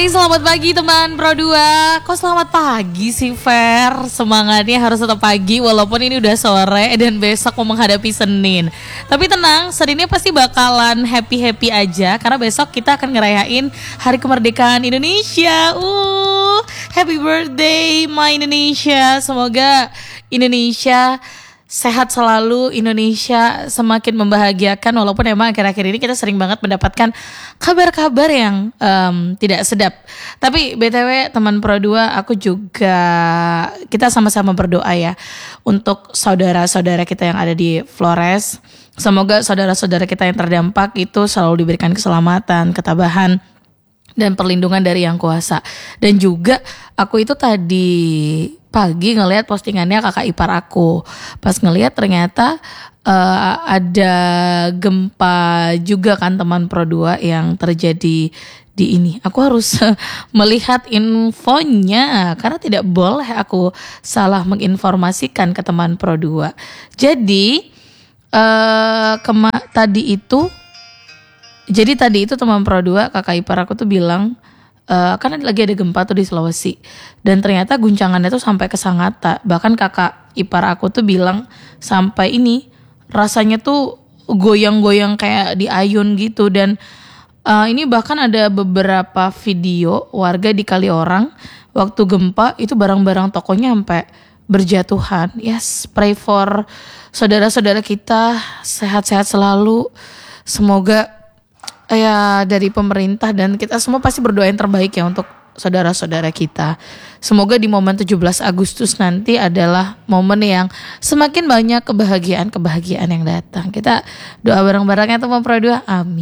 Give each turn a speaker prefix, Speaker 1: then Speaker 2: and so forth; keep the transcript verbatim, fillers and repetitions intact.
Speaker 1: Selamat pagi teman Pro dua. Kok selamat pagi sih Fer? Semangatnya harus tetap pagi walaupun ini udah sore dan besok mau menghadapi Senin. Tapi tenang, Seninnya pasti bakalan happy-happy aja karena besok kita akan ngerayain Hari Kemerdekaan Indonesia. Uh, happy birthday my Indonesia. Semoga Indonesia sehat selalu, Indonesia semakin membahagiakan. Walaupun emang akhir-akhir ini kita sering banget mendapatkan kabar-kabar yang um, tidak sedap. Tapi B T W teman Pro dua, aku juga, kita sama-sama berdoa ya untuk saudara-saudara kita yang ada di Flores. Semoga saudara-saudara kita yang terdampak itu selalu diberikan keselamatan, ketabahan, dan perlindungan dari Yang Kuasa. Dan juga aku itu tadi pagi ngelihat postingannya kakak ipar aku. Pas ngelihat ternyata uh, ada gempa juga kan teman Pro dua yang terjadi di ini. Aku harus melihat infonya karena tidak boleh aku salah menginformasikan ke teman Pro dua. Jadi uh, kema- tadi itu Jadi tadi itu teman Pro dua, kakak ipar aku tuh bilang, uh, kan lagi ada gempa tuh di Sulawesi. Dan ternyata guncangannya tuh sampai ke Sangatta. Bahkan kakak ipar aku tuh bilang sampai ini rasanya tuh goyang-goyang kayak di ayun gitu. Dan uh, ini bahkan ada beberapa video warga di Kaliorang waktu gempa itu barang-barang tokonya sampai berjatuhan. Yes, pray for saudara-saudara kita sehat-sehat selalu. Semoga ya dari pemerintah dan kita semua pasti berdoa yang terbaik ya untuk saudara-saudara kita. Semoga di momen tujuh belas Agustus nanti adalah momen yang semakin banyak kebahagiaan-kebahagiaan yang datang. Kita doa bareng-bareng ya teman Pro dua. Amin.